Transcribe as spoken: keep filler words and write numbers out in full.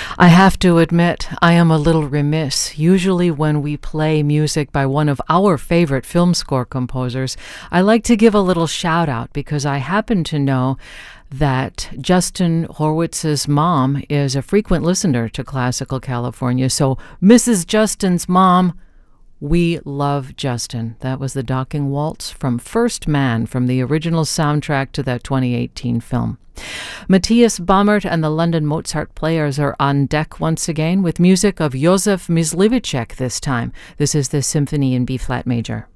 I have to admit, I am a little remiss. Usually when we play music by one of our favorite film score composers, I like to give a little shout out because I happen to know that Justin Hurwitz's mom is a frequent listener to Classical California. So Missus Justin's mom, we love Justin. That was the Docking Waltz from First Man, from the original soundtrack to that twenty eighteen film. Matthias Baumert and the London Mozart Players are on deck once again with music of Josef Myslivicek this time. This is the Symphony in B-flat major.